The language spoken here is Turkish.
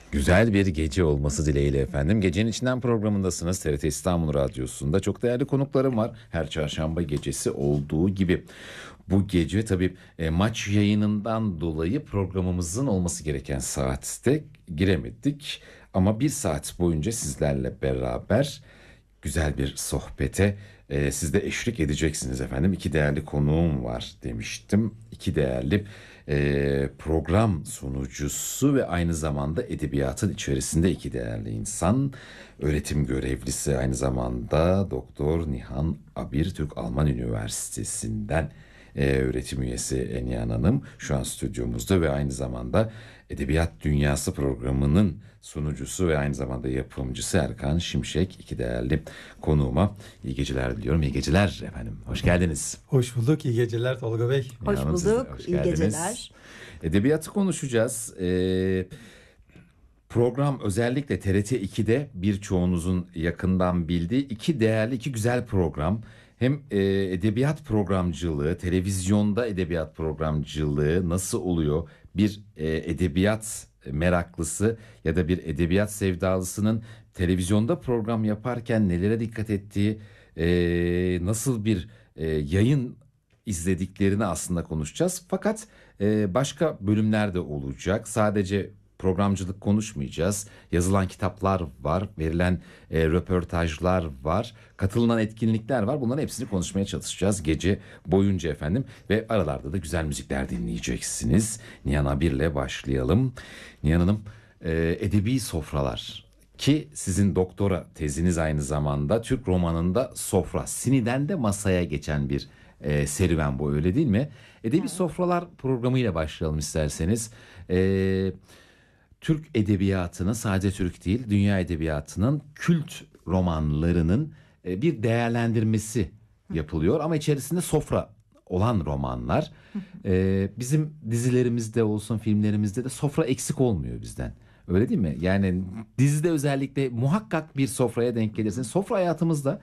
Güzel bir gece olması dileğiyle efendim. Gecenin içinden programındasınız. TRT İstanbul Radyosu'nda çok değerli konuklarım var. Her çarşamba gecesi olduğu gibi. Bu gece tabii maç yayınından dolayı programımızın olması gereken saatte giremedik. Ama bir saat boyunca sizlerle beraber güzel bir sohbete siz de eşlik edeceksiniz efendim. İki değerli konuğum var demiştim. İki değerli program sunucusu ve aynı zamanda edebiyatın içerisinde iki değerli insan. Öğretim görevlisi aynı zamanda Doktor Nihan Abir Türk-Alman Üniversitesi'nden öğretim üyesi Nihan Hanım şu an stüdyomuzda ve aynı zamanda Edebiyat Dünyası programının sunucusu ve aynı zamanda yapımcısı Erkan Şimşek. İki değerli konuğuma iyi geceler diliyorum. İyi geceler efendim. Hoş geldiniz. Hoş bulduk. İyi geceler Tolga Bey. Nihan Hoş Hanım, siz de bulduk. hoş İyi geldiniz. geceler. Edebiyatı konuşacağız. Program özellikle TRT 2'de birçoğunuzun yakından bildiği iki değerli, iki güzel program. Hem edebiyat programcılığı, televizyonda edebiyat programcılığı nasıl oluyor? Bir edebiyat meraklısı ya da bir edebiyat sevdalısının televizyonda program yaparken nelere dikkat ettiği, nasıl bir yayın izlediklerini aslında konuşacağız. Fakat başka bölümler de olacak. Sadece programcılık konuşmayacağız. Yazılan kitaplar var, verilen röportajlar var, katılınan etkinlikler var. Bunların hepsini konuşmaya çalışacağız gece boyunca efendim. Ve aralarda da güzel müzikler dinleyeceksiniz. Nihan Abir'le başlayalım. Nihan Hanım, edebi sofralar ki sizin doktora teziniz aynı zamanda Türk romanında sofra, siniden de masaya geçen bir serüven bu, öyle değil mi? Edebi Sofralar programıyla başlayalım isterseniz. Türk edebiyatının, sadece Türk değil dünya edebiyatının kült romanlarının bir değerlendirmesi yapılıyor. Ama içerisinde sofra olan romanlar. Bizim dizilerimizde olsun, filmlerimizde de sofra eksik olmuyor bizden. Öyle değil mi? Yani dizide özellikle muhakkak bir sofraya denk gelirsin. Sofra hayatımızda